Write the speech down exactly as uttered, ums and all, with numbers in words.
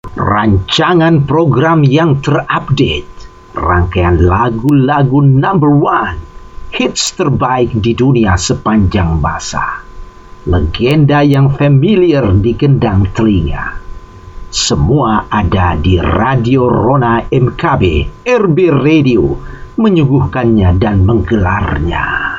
Rancangan program yang terupdate, rangkaian lagu-lagu number one, hits terbaik di dunia sepanjang masa, legenda yang familiar di gendang telinga. Semua ada di Radio Rona M K B, R B Radio, menyuguhkannya dan menggelarnya.